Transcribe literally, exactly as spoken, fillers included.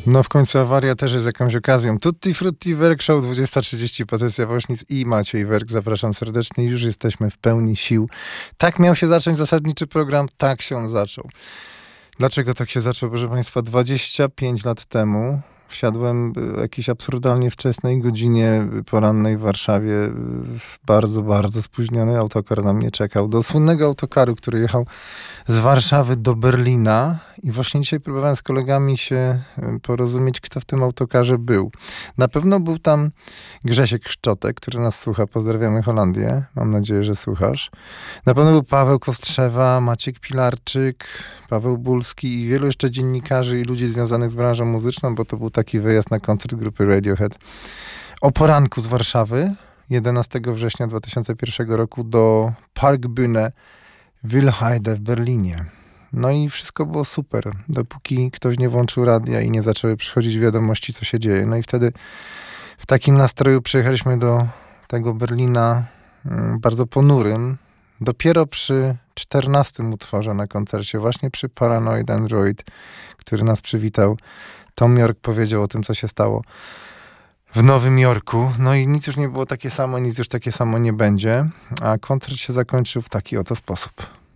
No w końcu awaria też jest jakąś okazją. Tutti Frutti Werk Show dwudziesta trzydzieści, Patrycja Woźnic i Maciej Werk. Zapraszam serdecznie. Już jesteśmy w pełni sił. Tak miał się zacząć zasadniczy program, tak się on zaczął. Dlaczego tak się zaczął? Proszę Państwa, dwadzieścia pięć lat temu wsiadłem w jakiejś absurdalnie wczesnej godzinie porannej w Warszawie. Bardzo, bardzo spóźniony autokar na mnie czekał. Do słynnego autokaru, który jechał z Warszawy do Berlina. I właśnie dzisiaj próbowałem z kolegami się porozumieć, kto w tym autokarze był. Na pewno był tam Grzesiek Szczotek, który nas słucha. Pozdrawiamy Holandię. Mam nadzieję, że słuchasz. Na pewno był Paweł Kostrzewa, Maciek Pilarczyk, Paweł Bulski i wielu jeszcze dziennikarzy i ludzi związanych z branżą muzyczną, bo to był taki wyjazd na koncert grupy Radiohead. O poranku z Warszawy, jedenastego września dwa tysiące pierwszego roku do Parkbühne Wilheide w Berlinie. No i wszystko było super, dopóki ktoś nie włączył radia i nie zaczęły przychodzić wiadomości, co się dzieje. No i wtedy w takim nastroju przyjechaliśmy do tego Berlina bardzo ponurym. Dopiero przy czternastym utworze na koncercie, właśnie przy Paranoid Android, który nas przywitał, Tom York powiedział o tym, co się stało w Nowym Jorku. No i nic już nie było takie samo, nic już takie samo nie będzie. A koncert się zakończył w taki oto sposób.